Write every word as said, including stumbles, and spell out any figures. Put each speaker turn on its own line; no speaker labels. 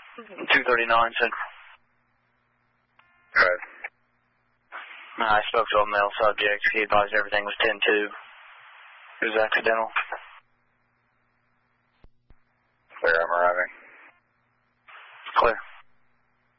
two thirty-nine, said.
Right.
I spoke to a male subject. He advised everything was ten two. It was accidental.